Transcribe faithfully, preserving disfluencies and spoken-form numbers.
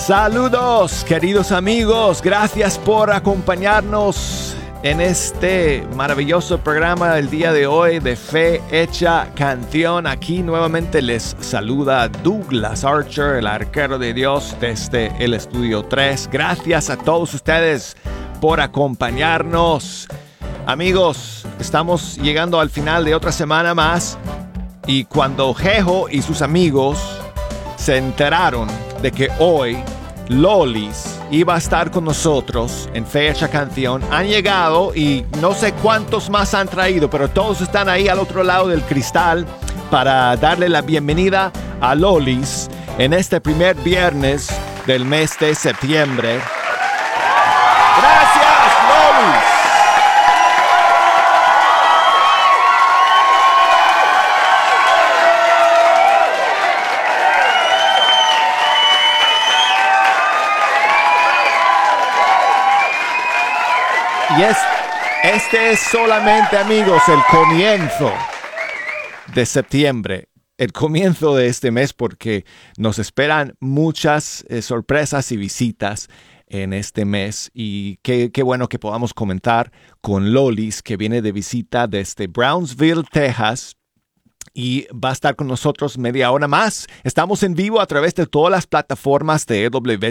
Saludos, queridos amigos. Gracias por acompañarnos en este maravilloso programa del día de hoy de Fe Hecha Canción. Aquí nuevamente les saluda Douglas Archer, el arquero de Dios desde el Estudio tres. Gracias a todos ustedes por acompañarnos. Amigos, estamos llegando al final de otra semana más y cuando Jejo y sus amigos se enteraron de que hoy Lolis iba a estar con nosotros en Fe Hecha Canción, han llegado y no sé cuántos más han traído, pero todos están ahí al otro lado del cristal para darle la bienvenida a Lolis en este primer viernes del mes de septiembre. ¡Gracias, Lolis! Y es, este es solamente, amigos, el comienzo de septiembre, el comienzo de este mes, porque nos esperan muchas eh, sorpresas y visitas en este mes. Y qué, qué bueno que podamos comentar con Lolis, que viene de visita desde Brownsville, Texas. Y va a estar con nosotros media hora más. Estamos en vivo a través de todas las plataformas de E W